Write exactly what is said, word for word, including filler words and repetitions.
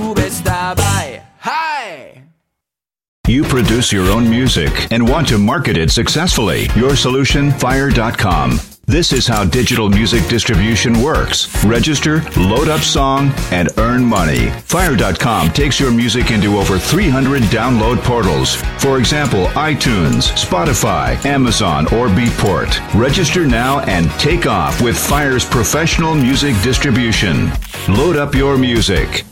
du bist dabei. Hi! You produce your own music and want to market it successfully. Your solution, fire dot com. This is how digital music distribution works. Register, load up song, and earn money. fire dot com takes your music into over three hundred download portals. For example, iTunes, Spotify, Amazon, or Beatport. Register now and take off with Fire's professional music distribution. Load up your music.